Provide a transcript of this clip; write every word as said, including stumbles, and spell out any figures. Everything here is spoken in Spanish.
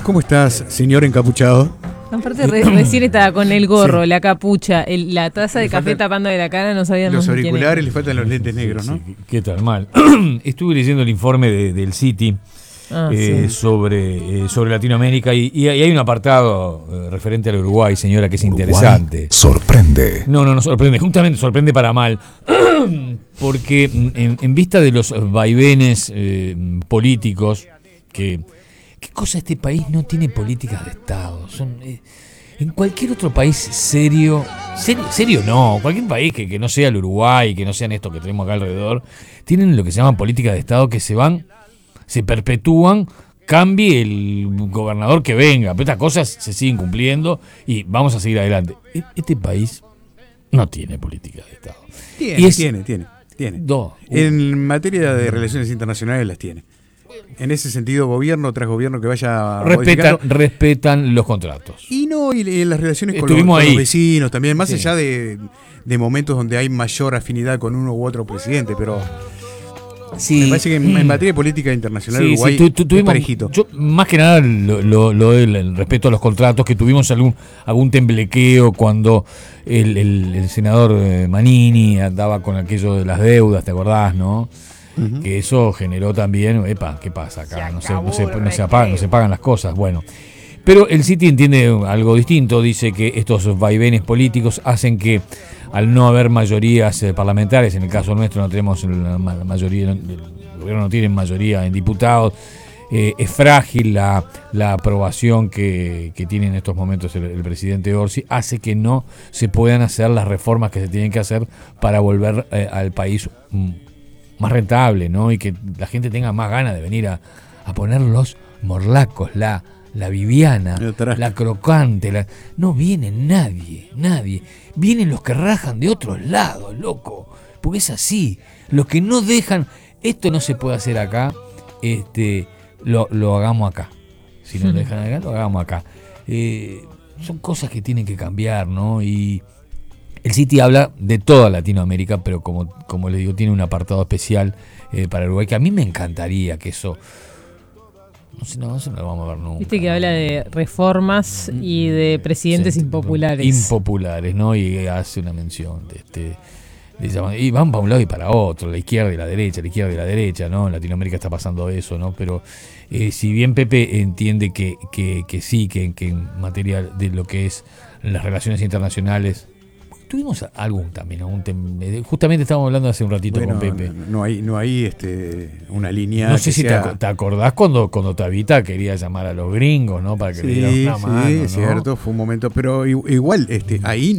¿Cómo estás, señor encapuchado? Aparte, re, recién estaba con el gorro, Sí. la capucha, el, la taza de Le café faltan tapando de la cara, no sabían Los quién era. auriculares, le faltan los lentes negros, ¿no? Sí, sí, ¿qué tal? Mal. Estuve leyendo el informe de- del Citi Ah, eh, sí. sobre, eh, sobre Latinoamérica y, y hay un apartado eh, referente al Uruguay, señora, que es Uruguay interesante. sorprende. No, no, no sorprende, justamente sorprende para mal, porque en, en vista de los vaivenes eh, políticos, que ¿qué cosa este país no tiene políticas de Estado? Son, eh, en cualquier otro país serio, serio, serio no, cualquier país que, que no sea el Uruguay, que no sean estos que tenemos acá alrededor, tienen lo que se llaman políticas de Estado que se van, se perpetúan, cambie el gobernador que venga, pero estas cosas se siguen cumpliendo y vamos a seguir adelante. E- Este país no tiene políticas de Estado. Tiene, Y es- tiene, tiene, tiene. No, En materia de relaciones internacionales las tiene. En ese sentido, gobierno tras gobierno que vaya respetan, modificando. respetan los contratos. Y no, y, y las relaciones con los, Estuvimos con los ahí. vecinos también, más Sí. allá de, de momentos donde hay mayor afinidad con uno u otro presidente, pero me parece que en, en materia de política internacional Sí, Uruguay sí, tu- tu- es tuvimos, parejito. yo, más que nada lo, lo, lo del el respeto a los contratos, que tuvimos algún algún temblequeo cuando el, el, el senador eh, Manini andaba con aquello de las deudas, ¿te acordás, no? Ujú. Que eso generó también, epa, ¿qué pasa acá? No se, no se, no se apagan, no se pagan las cosas, bueno. Pero el Citi entiende algo distinto, dice que estos vaivenes políticos hacen que al no haber mayorías eh, parlamentarias, en el caso nuestro no tenemos la, ma- la mayoría, el gobierno no tiene mayoría en diputados, eh, es frágil la, la aprobación que, que tiene en estos momentos el, el presidente Orsi, hace que no se puedan hacer las reformas que se tienen que hacer para volver eh, al país mm, más rentable, ¿no? Y que la gente tenga más ganas de venir a, a poner los morlacos, la, la Viviana, El tarasca. la crocante, la... no viene nadie, nadie. Vienen los que rajan de otros lados, loco. Porque es así. Los que no dejan, esto no se puede hacer acá, este, lo, lo hagamos acá. Si no lo dejan acá, lo hagamos acá. Eh, son cosas que tienen que cambiar, ¿no? Y el Citi habla de toda Latinoamérica, pero como, como le digo, tiene un apartado especial eh, para Uruguay, que a mí me encantaría que eso... No sé, no, eso no lo vamos a ver nunca. Viste que habla de reformas y de presidentes Sí, impopulares. Impopulares, ¿no? Y hace una mención de este... de esa- y van para un lado y para otro, la izquierda y la derecha, la izquierda y la derecha, ¿no? En Latinoamérica está pasando eso, ¿no? Pero eh, si bien Pepe entiende que, que, que sí, que, que en materia de lo que es las relaciones internacionales, tuvimos algún también, algún tem- justamente estábamos hablando hace un ratito Bueno, con Pepe. no, no hay, no hay este, una línea. No sé que si te, sea- aco- te acordás cuando, cuando Tabita quería llamar a los gringos, ¿no? Para que le dieran Sí, una sí, mano, ¿no? es cierto, fue un momento, pero i- igual, este, ahí